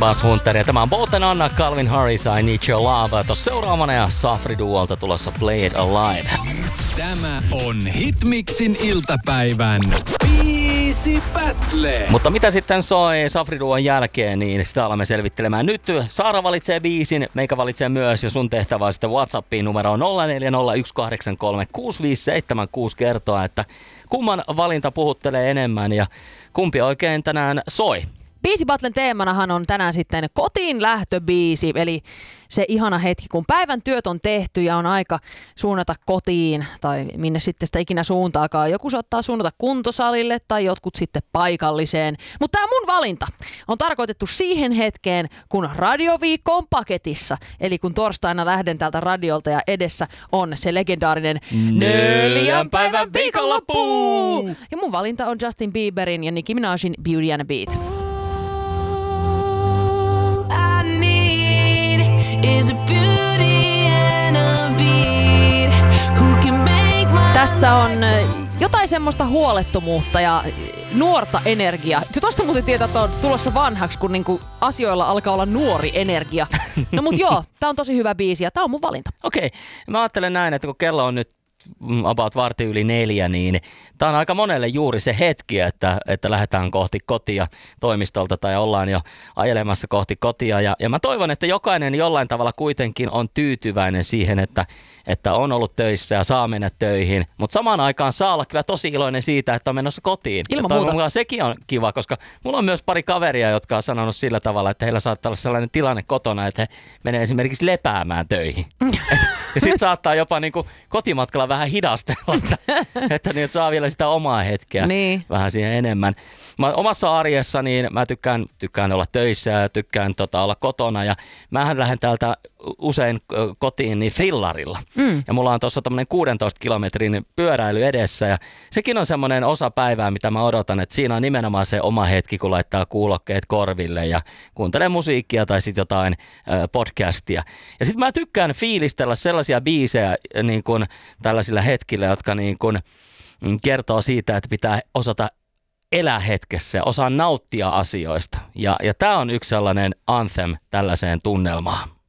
Buzz Hunter ja tämä on Boat & Anna, Calvin Harris, I Need Your Love. Tuossa seuraavana ja Safri Duolta tulossa Play It Alive. Tämä on Hitmixin iltapäivän Biisi Battle. Mutta mitä sitten soi Safri Duon jälkeen, niin sitä alamme selvittelemään nyt. Saara valitsee biisin, meikä valitsee myös ja sun tehtävä sitten WhatsAppiin numeroon 0401836576 kertoa, että kumman valinta puhuttelee enemmän ja kumpi oikein tänään soi. Biisibattlen teemanahan on tänään sitten kotiin lähtöbiisi, eli se ihana hetki, kun päivän työt on tehty ja on aika suunnata kotiin tai minne sitten sitä ikinä suuntaakaan. Joku saattaa suunnata kuntosalille tai jotkut sitten paikalliseen. Mutta tämä mun valinta on tarkoitettu siihen hetkeen, kun radioviikko on paketissa. Eli kun torstaina lähden täältä radiolta ja edessä on se legendaarinen 4 päivän viikonloppu. Ja mun valinta on Justin Bieberin ja Nicki Minajin Beauty and a Beat. Tässä on jotain semmoista huolettomuutta ja nuorta energiaa. Tuosta muuten tietää, että on tulossa vanhaksi, kun niinku asioilla alkaa olla nuori energia. No mut joo, tää on tosi hyvä biisi ja tää on mun valinta. Okei, mä ajattelen näin, että kun kello on nyt about 4:15, niin tää on aika monelle juuri se hetki, että lähdetään kohti kotia toimistolta tai ollaan jo ajelemassa kohti kotia. Ja mä toivon, että jokainen jollain tavalla kuitenkin on tyytyväinen siihen, että on ollut töissä ja saa mennä töihin, mutta samaan aikaan saa olla kyllä tosi iloinen siitä, että on menossa kotiin. Ilman ja muuta. Sekin on kiva, koska mulla on myös pari kaveria, jotka on sanonut sillä tavalla, että heillä saattaa olla sellainen tilanne kotona, että he menee esimerkiksi lepäämään töihin. Ja sit saattaa jopa niinku kotimatkalla vähän hidastella, että saa vielä sitä omaa hetkeä vähän siihen enemmän. Omassa arjessa niin mä tykkään olla töissä ja tykkään olla kotona ja mähän lähden täältä usein kotiin niin fillarilla. Ja mulla on tuossa tämmöinen 16 kilometrin pyöräily edessä ja sekin on semmoinen osa päivää, mitä mä odotan, että siinä on nimenomaan se oma hetki, kun laittaa kuulokkeet korville ja kuuntelee musiikkia tai sitten jotain podcastia. Ja sitten mä tykkään fiilistellä sellaisia biisejä niin kuin tällaisilla hetkillä, jotka niin kuin kertoo siitä, että pitää osata elää hetkessä ja osaa nauttia asioista. Ja tää on yksi sellainen anthem tällaiseen tunnelmaan.